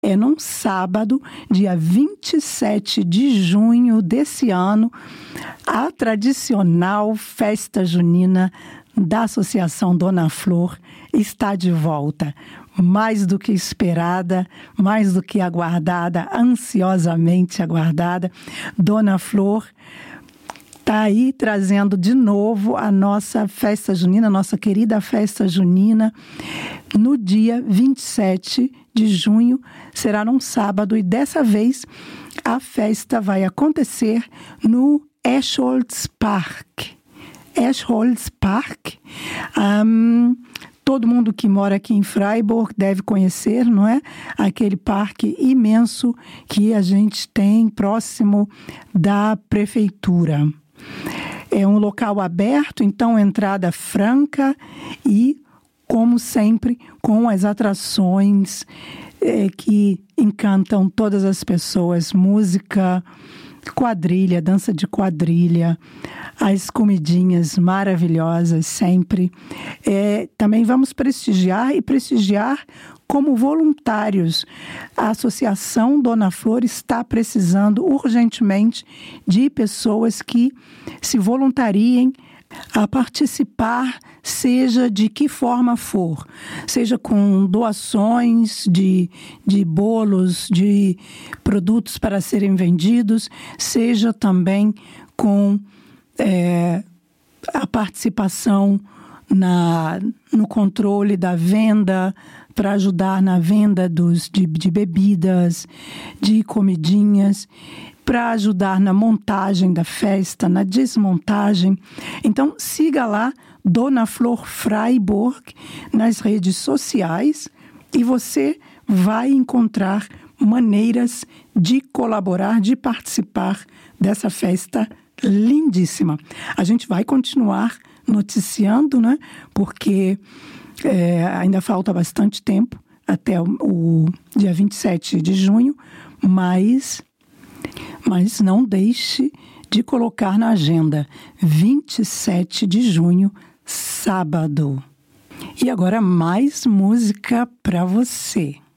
É num sábado, dia 27 de junho desse ano, a tradicional festa junina da Associação Dona Flor está de volta. Mais do que esperada, mais do que aguardada, ansiosamente aguardada. Dona Flor está aí trazendo de novo a nossa festa junina, nossa querida festa junina, no dia 27 de junho, será num sábado, e dessa vez a festa vai acontecer no Eschholz Park. Eschholz Park, todo mundo que mora aqui em Freiburg deve conhecer, não é? Aquele parque imenso que a gente tem próximo da prefeitura. É um local aberto, então entrada franca e, como sempre, com as atrações que encantam todas as pessoas. Música, quadrilha, dança de quadrilha, as comidinhas maravilhosas sempre. Também vamos prestigiar como voluntários. A Associação Dona Flor está precisando urgentemente de pessoas que se voluntariem a participar, seja de que forma for, seja com doações de bolos, de produtos para serem vendidos, seja também com a participação no controle da venda, para ajudar na venda de bebidas, de comidinhas, para ajudar na montagem da festa, na desmontagem. Então, siga lá Dona Flor Freiburg nas redes sociais e você vai encontrar maneiras de colaborar, de participar dessa festa lindíssima. A gente vai continuar noticiando, né? Porque ainda falta bastante tempo até o dia 27 de junho, mas não deixe de colocar na agenda 27 de junho, sábado. E agora mais música para você.